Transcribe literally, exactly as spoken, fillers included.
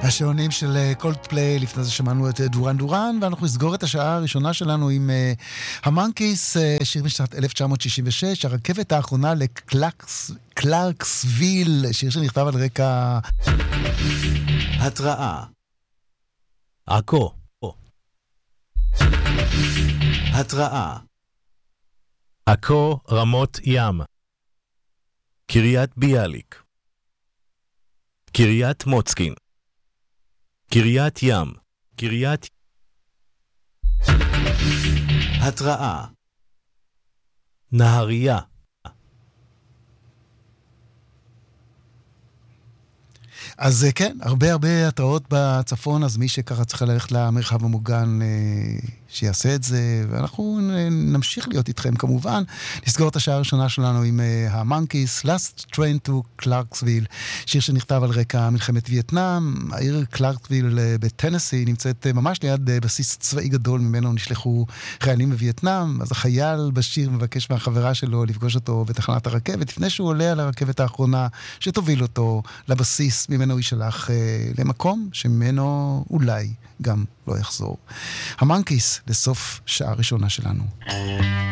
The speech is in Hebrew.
השעונים של קולדפליי, לפני זה שמענו את דורן דורן, ואנחנו נסגור את השעה הראשונה שלנו עם המונקיס, שיר משנת אלף תשע מאות שישים ושש, הרכבת האחרונה לקלרקסוויל, שיר שנכתב על רקע התראה. עכו. התראה. עכו רמות ים. קריית ביאליק. קריית מוצקין. קריית ים. קריית התראה. נהריה. אז כן, הרבה הרבה התראות בצפון, אז מי שככה צריך ללכת למרחב המוגן שיעשה את זה, ואנחנו נמשיך להיות איתכם כמובן. נסגור את השעה הראשונה שלנו עם המונקיס, Last Train to Clarksville, שיר שנכתב על רקע מלחמת וייטנאם. העיר קלרקסוויל בטנסי נמצאת ממש ליד בסיס צבאי גדול, ממנו נשלחו חיילים בווייטנאם, אז החייל בשיר מבקש מהחברה שלו לפגוש אותו בתחנת הרכבת, לפני שהוא עולה על הרכבת האחרונה שתוביל אותו לבסיס, ממנו הוא יישלח אה, למקום שממנו אולי גם לא יחזור. המונקיס לסוף שעה ראשונה שלנו.